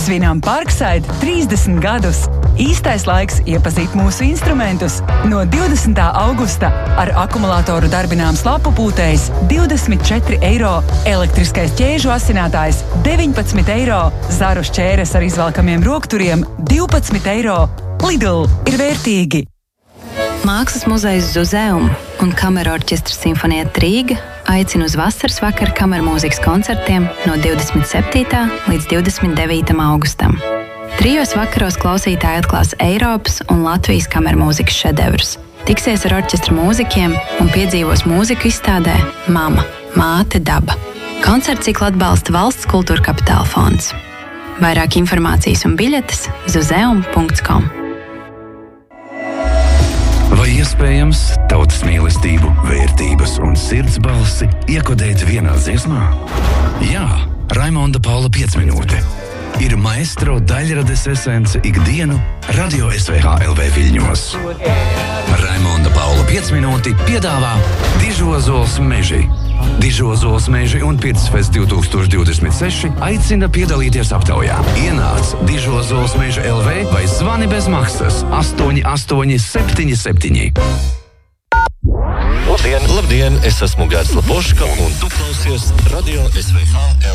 Svinām Parkside 30 gadus. Īstais laiks iepazīt mūsu instrumentus. No 20. augusta ar akumulātoru darbināms lapu pūtējs 24 eiro, elektriskais ķēžu asinātājs 19 eiro, zaru šķēres ar izvelkamiem rokturiem 12 eiro. Lidl ir vērtīgi! Mākslas muzejs Zuzeum un Kamerorķestra Simfonieta Rīga aicina uz vasaras vakara kamermūzikas koncertiem no 27. līdz 29. augustam. Trijos vakaros klausītāji atklās Eiropas un Latvijas kamermūzikas šedevrus, tiksies ar orķestra mūziķiem un piedzīvos mūziku izstādē Mama, māte, daba. Koncerta ciklu atbalsta Valsts kultūra kapitāla fonds. Vairāk informācijas un biļetes zuzeum.com. Vai iespējams tautas mīlestību, vērtības un sirds balsi iekodēt vienā dziesmā? Jā, Raimonda Paula 5 minūte ir maestro daļrades esence ikdienu Radio SVH LV viļņos. Raimonda Paula 5 minūti piedāvā Dižozols meži. Dižozols meži un Pirtsfest 2026 aicina piedalīties aptaujā. Ienāc Dižozols meža LV vai zvani bez maksas 8877. Labdien, es esmu Gārds Laboška un tu klausies Radio SVH LV.